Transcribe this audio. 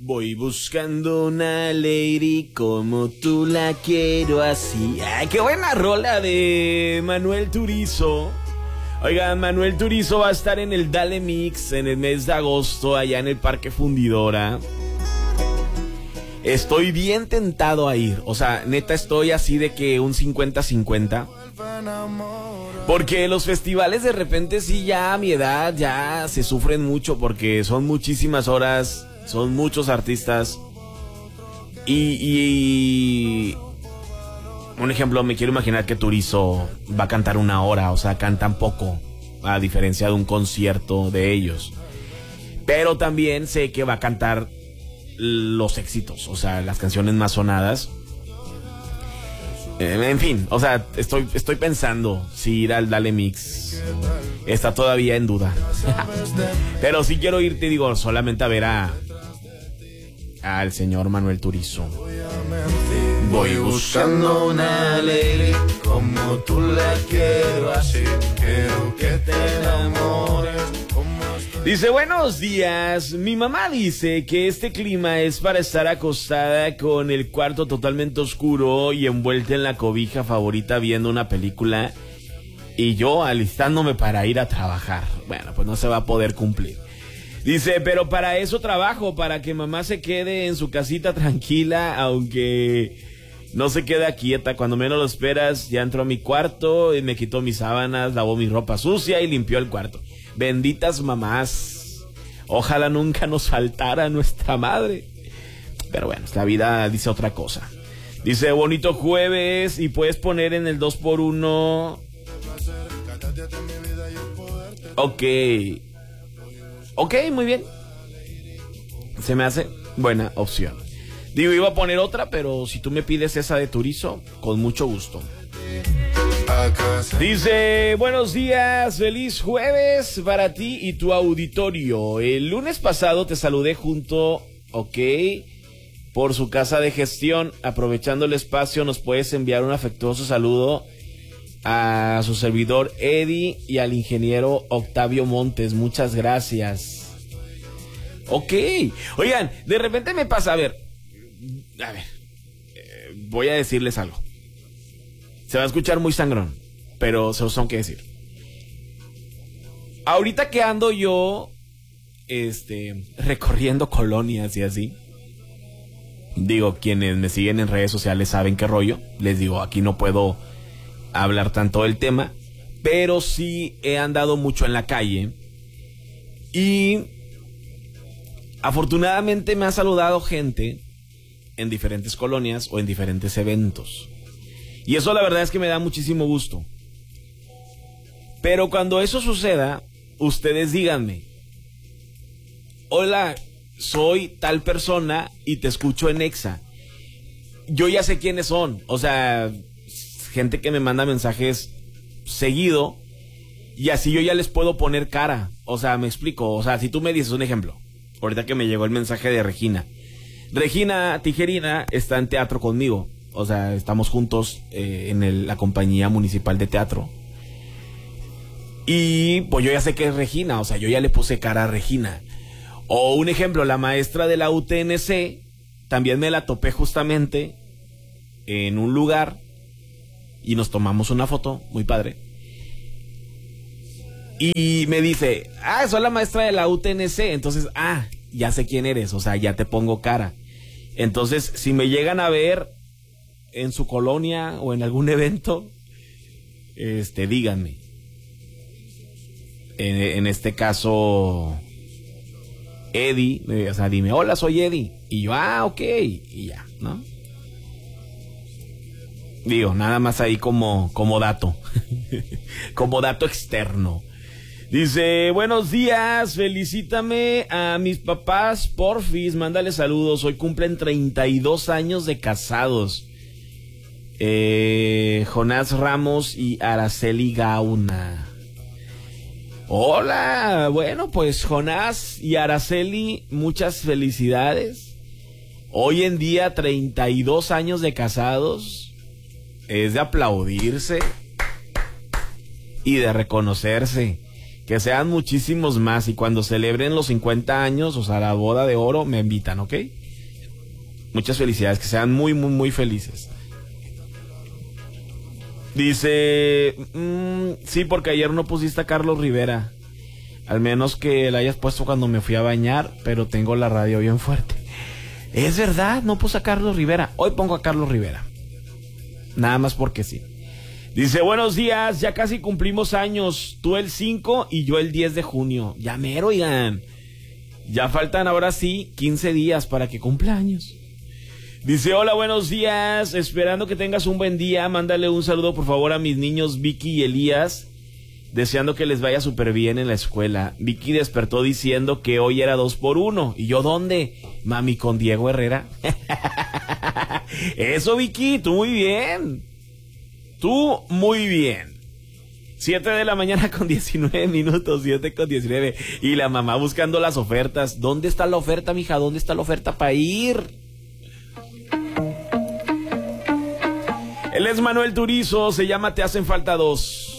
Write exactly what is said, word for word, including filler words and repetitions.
Voy buscando una lady como tú la quiero así. ¡Ay, qué buena rola de Manuel Turizo! Oigan, Manuel Turizo va a estar en el Dale Mix en el mes de agosto allá en el Parque Fundidora. Estoy bien tentado a ir. O sea, neta estoy así de que un cincuenta cincuenta. Porque los festivales de repente sí ya a mi edad ya se sufren mucho porque son muchísimas horas, son muchos artistas. Y, y un ejemplo, me quiero imaginar que Turizo va a cantar una hora, o sea, cantan poco, a diferencia de un concierto de ellos. Pero también sé que va a cantar los éxitos, o sea, las canciones más sonadas. Eh, en fin, o sea, estoy, estoy pensando si ir al Dale Mix. Está todavía en duda. Pero sí quiero ir, te digo, solamente a ver a al señor Manuel Turizo. Voy buscando una lady como tú la quiero así. Quiero que te enamores. Dice, buenos días. Mi mamá dice que este clima es para estar acostada con el cuarto totalmente oscuro y envuelta en la cobija favorita viendo una película y yo alistándome para ir a trabajar. Bueno, pues no se va a poder cumplir. Dice, pero para eso trabajo, para que mamá se quede en su casita tranquila, aunque no se queda quieta. Cuando menos lo esperas, ya entró a mi cuarto y me quitó mis sábanas, lavó mi ropa sucia y limpió el cuarto. Benditas mamás. Ojalá nunca nos faltara nuestra madre. Pero bueno, la vida dice otra cosa. Dice, bonito jueves y puedes poner en el dos por uno. Ok. Ok, muy bien. Se me hace buena opción. Digo, iba a poner otra, pero si tú me pides esa de Turizo, con mucho gusto. Dice, buenos días, feliz jueves para ti y tu auditorio. El lunes pasado te saludé junto, ok, por su casa de gestión. Aprovechando el espacio, nos puedes enviar un afectuoso saludo a su servidor Eddie y al ingeniero Octavio Montes. Muchas gracias. Ok, oigan, de repente me pasa, a ver, a ver, eh, voy a decirles algo. Se va a escuchar muy sangrón, pero se los tengo que decir. Ahorita que ando yo, este, recorriendo colonias y así, digo, quienes me siguen en redes sociales saben qué rollo. Les digo, aquí no puedo hablar tanto del tema, pero sí he andado mucho en la calle y afortunadamente me ha saludado gente en diferentes colonias o en diferentes eventos. Y eso la verdad es que me da muchísimo gusto. Pero cuando eso suceda, ustedes díganme, hola, soy tal persona y te escucho en Exa. Yo ya sé quiénes son, o sea, gente que me manda mensajes seguido y así yo ya les puedo poner cara. O sea, me explico, o sea, si tú me dices un ejemplo, ahorita que me llegó el mensaje de Regina. Regina Tijerina está en teatro conmigo. O sea, estamos juntos eh, en el, la compañía municipal de teatro. Y pues yo ya sé que es Regina, o sea, yo ya le puse cara a Regina. O un ejemplo, la maestra de la U T N C, también me la topé justamente en un lugar y nos tomamos una foto, muy padre. Y me dice, ah, soy la maestra de la U T N C, entonces, ah, ya sé quién eres, o sea, ya te pongo cara. Entonces, si me llegan a ver en su colonia o en algún evento, este, díganme. En, en este caso, Eddie, o sea, dime, hola, soy Eddie. Y yo, ah, ok, y ya, ¿no? Digo, nada más ahí como, como dato, como dato externo. Dice, buenos días, felicítame a mis papás, porfis, mándale saludos, hoy cumplen treinta y dos años de casados. Eh, Jonás Ramos y Araceli Gauna. Hola, bueno, pues Jonás y Araceli, muchas felicidades. Hoy en día, treinta y dos años de casados, es de aplaudirse y de reconocerse. Que sean muchísimos más y cuando celebren los cincuenta años, o sea, la boda de oro, me invitan, ¿ok? Muchas felicidades, que sean muy, muy, muy felices. Dice, mmm, sí, porque ayer no pusiste a Carlos Rivera. Al menos que la hayas puesto cuando me fui a bañar, pero tengo la radio bien fuerte. Es verdad, no puse a Carlos Rivera. Hoy pongo a Carlos Rivera. Nada más porque sí. Dice, buenos días, ya casi cumplimos años. Tú el cinco y yo el diez de junio. Ya mero, oigan. Ya faltan ahora sí quince días para que cumpla años. Dice, hola, buenos días. Esperando que tengas un buen día. Mándale un saludo, por favor, a mis niños Vicky y Elías. Deseando que les vaya súper bien en la escuela. Vicky despertó diciendo que hoy era dos por uno. ¿Y yo dónde? Mami, con Diego Herrera. Eso, Vicky, tú muy bien. Tú muy bien. siete de la mañana con diecinueve minutos, siete con diecinueve. Y la mamá buscando las ofertas. ¿Dónde está la oferta, mija? ¿Dónde está la oferta para ir? Él es Manuel Turizo, se llama Te hacen falta dos.